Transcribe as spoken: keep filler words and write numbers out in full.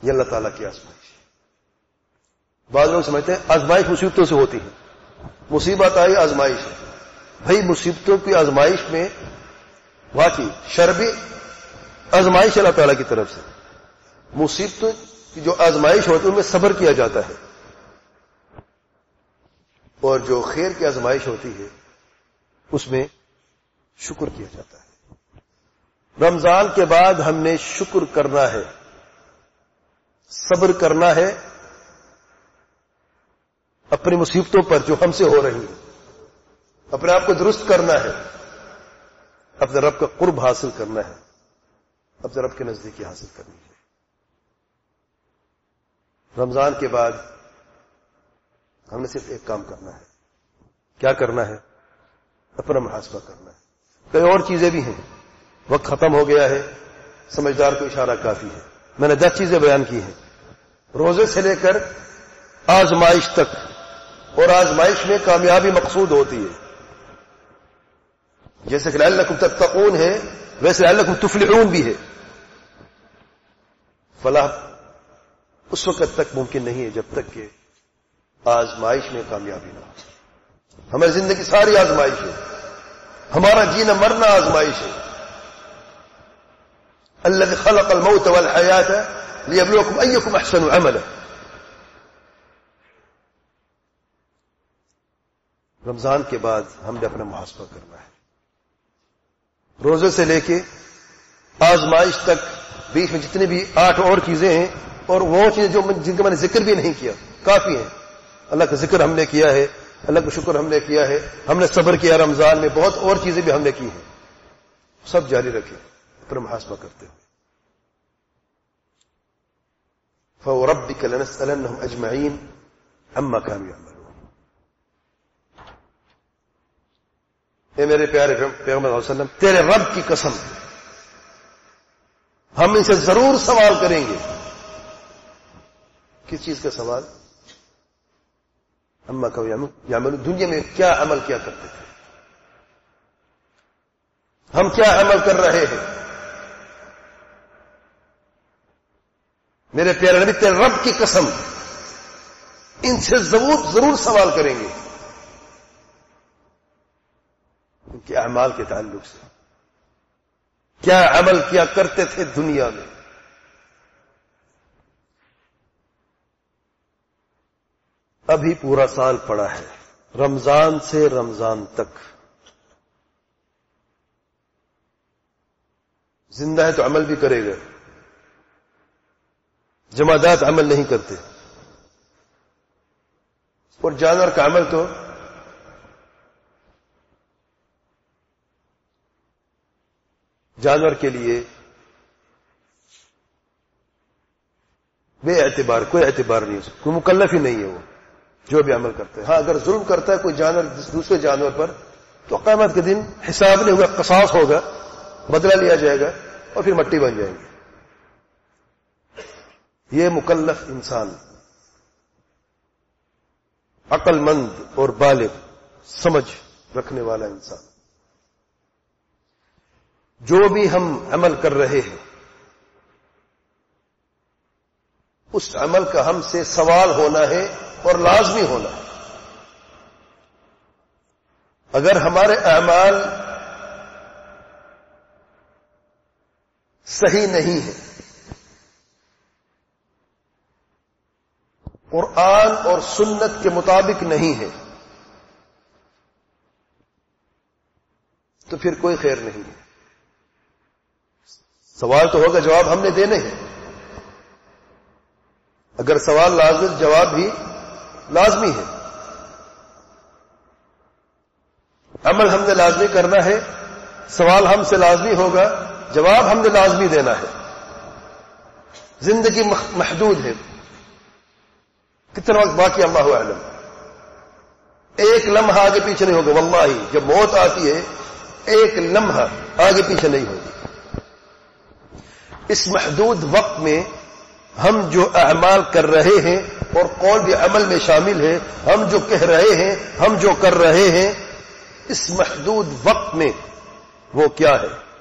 یہ اللہ تعالیٰ کی آزمائش ہے. بعض لوگ سمجھتے ہیں آزمائش مصیبتوں سے ہوتی ہے. مصیبت آئی آزمائش ہے. بھائی مصیبتوں کی آزمائش میں واقعی شربی آزمائش اللہ تعالیٰ کی طرف سے. مصیبتوں کی جو آزمائش ہوتی ہے ان میں صبر کیا جاتا ہے, اور جو خیر کی آزمائش ہوتی ہے اس میں شکر کیا جاتا ہے. رمضان کے بعد ہم نے شکر کرنا ہے, صبر کرنا ہے اپنی مصیبتوں پر جو ہم سے ہو رہی ہیں, اپنے آپ کو درست کرنا ہے, اپنے رب کا قرب حاصل کرنا ہے, اپنے رب کے نزدیکی حاصل کرنی ہے. رمضان کے بعد ہم نے صرف ایک کام کرنا ہے. کیا کرنا ہے؟ اپنا محاسبہ کرنا ہے. کئی اور چیزیں بھی ہیں, وقت ختم ہو گیا ہے, سمجھدار کو اشارہ کافی ہے. میں نے دس چیزیں بیان کی ہیں, روزے سے لے کر آزمائش تک, اور آزمائش میں کامیابی مقصود ہوتی ہے. جیسے کہ لعلکم تتقون ہے, ویسے لعلکم تفلحون بھی ہے. فلاح اس وقت تک ممکن نہیں ہے جب تک کہ آزمائش میں کامیابی نہ ہو. ہماری زندگی ساری آزمائش ہے, ہمارا جینا مرنا آزمائش ہے. الذی خلق الموت والحیات لیبلوکم ایکم احسن عملا. رمضان کے بعد ہم نے اپنا محاسبہ کرنا ہے. روزے سے لے کے آزمائش تک بیچ میں جتنی بھی آٹھ اور چیزیں ہیں, اور وہ چیزیں جو جن کا میں نے ذکر بھی نہیں کیا, کافی ہیں. اللہ کا ذکر ہم نے کیا ہے, اللہ کا شکر ہم نے کیا ہے, ہم نے صبر کیا رمضان میں, بہت اور چیزیں بھی ہم نے کی ہیں. سب جاری رکھیں اپنا محاسبہ کرتے ہوئے. فَوَرَبِّكَ لَنَسْأَلَنَّهُمْ أَجْمَعِينَ عَمَّا كَانُوا يَعْمَلُونَ. اے میرے پیارے پیغمبر صلی اللہ علیہ وسلم, تیرے رب کی قسم ہم ان سے ضرور سوال کریں گے. کس چیز کا سوال؟ عَمَّا كَانُوا يَعْمَلُونَ. دنیا میں کیا عمل کیا کرتے تھے, ہم کیا عمل کر رہے ہیں. میرے پیارے نبی, تیرے رب کی قسم ان سے ضرور ضرور سوال کریں گے ان کے اعمال کے تعلق سے. کیا عمل کیا کرتے تھے دنیا میں. ابھی پورا سال پڑا ہے, رمضان سے رمضان تک. زندہ ہے تو عمل بھی کرے گا. جمادات عمل نہیں کرتے, اور جانور کا عمل تو جانور کے لیے بے اعتبار, کوئی اعتبار نہیں ہے, کوئی مکلف ہی نہیں ہے وہ جو بھی عمل کرتا ہے. ہاں اگر ظلم کرتا ہے کوئی جانور دوسرے جانور پر تو قیامت کے دن حساب نہیں ہوگا, قصاص ہوگا, بدلہ لیا جائے گا اور پھر مٹی بن جائیں گے. یہ مکلف انسان, عقل مند اور بالغ سمجھ رکھنے والا انسان, جو بھی ہم عمل کر رہے ہیں اس عمل کا ہم سے سوال ہونا ہے اور لازمی ہونا ہے. اگر ہمارے اعمال صحیح نہیں ہیں, قرآن اور سنت کے مطابق نہیں ہے, تو پھر کوئی خیر نہیں ہے. سوال تو ہوگا, جواب ہم نے دینے ہیں. اگر سوال لازم, جواب بھی لازمی ہے. عمل ہم نے لازمی کرنا ہے, سوال ہم سے لازمی ہوگا, جواب ہم نے لازمی دینا ہے. زندگی محدود ہے, کتنا وقت باقی اللہ اعلم. ایک لمحہ آگے پیچھے نہیں ہوگا. واللہ جب موت آتی ہے ایک لمحہ آگے پیچھے نہیں ہوگی. اس محدود وقت میں ہم جو اعمال کر رہے ہیں, اور قول بھی عمل میں شامل ہے, ہم جو کہہ رہے ہیں, ہم جو کر رہے ہیں, اس محدود وقت میں وہ کیا ہے؟